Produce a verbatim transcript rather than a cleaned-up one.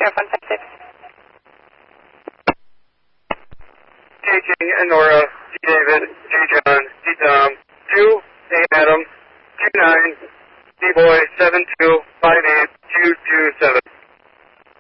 Air one five six. Taking Enora, D David, J John, D Tom, two, A Adam, two nine, D Boy, seven two, five eight, two two seven.